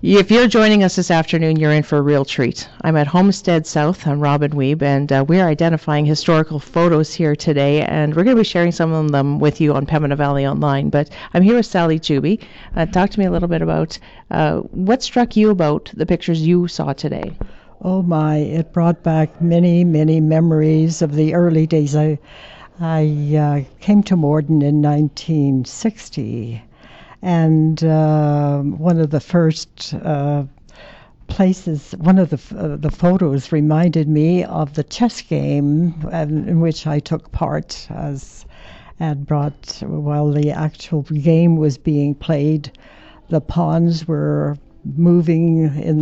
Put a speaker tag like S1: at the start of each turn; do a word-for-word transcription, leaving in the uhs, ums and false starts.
S1: If you're joining us this afternoon, you're in for a real treat. I'm at Homestead South on Robin Weeb, and uh, we're identifying historical photos here today, and we're going to be sharing some of them with you on Pembina Valley Online. But I'm here with Sally Juby. Uh, talk to me a little bit about uh, what struck you about the pictures you saw today.
S2: Oh my, it brought back many, many memories of the early days. I, I uh, came to Morden in nineteen sixty, and uh, one of the first uh, places, one of the uh, the photos reminded me of the chess game um, in which I took part as and brought, while the actual game was being played, the pawns were moving in